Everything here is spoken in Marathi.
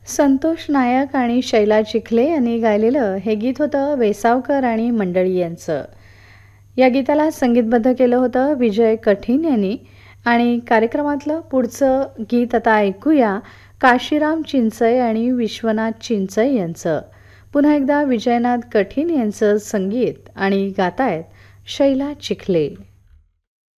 संतोष नायक आणि शैला चिखले यांनी गायलेलं हे गीत होतं वेसावकर आणि मंडळी यांचं. या गीताला संगीतबद्ध केलं होतं विजय कठीण यांनी. आणि कार्यक्रमातलं पुढचं गीत आता ऐकूया काशीराम चिंचय आणि विश्वनाथ चिंचय यांचं. पुन्हा एकदा विजयनाथ कठीण यांचं संगीत आणि गातायत शैला चिखले.